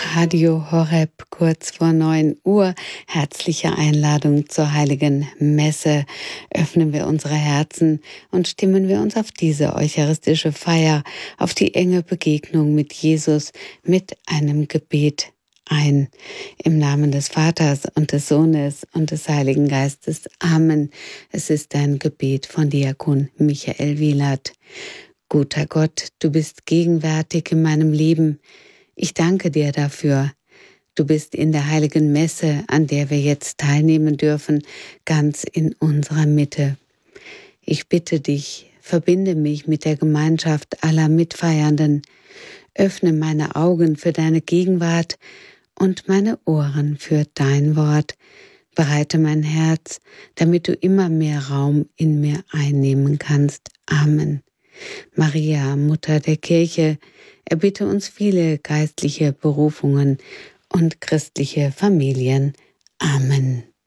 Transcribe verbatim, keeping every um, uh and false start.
Radio Horeb, kurz vor neun Uhr. Herzliche Einladung zur Heiligen Messe. Öffnen wir unsere Herzen und stimmen wir uns auf diese eucharistische Feier, auf die enge Begegnung mit Jesus mit einem Gebet ein. Im Namen des Vaters und des Sohnes und des Heiligen Geistes. Amen. Es ist ein Gebet von Diakon Michael Wielert. Guter Gott, du bist gegenwärtig in meinem Leben. Ich danke dir dafür. Du bist in der Heiligen Messe, an der wir jetzt teilnehmen dürfen, ganz in unserer Mitte. Ich bitte dich, verbinde mich mit der Gemeinschaft aller Mitfeiernden, öffne meine Augen für deine Gegenwart und meine Ohren für dein Wort. Bereite mein Herz, damit du immer mehr Raum in mir einnehmen kannst. Amen. Maria, Mutter der Kirche, erbitte uns viele geistliche Berufungen und christliche Familien. Amen.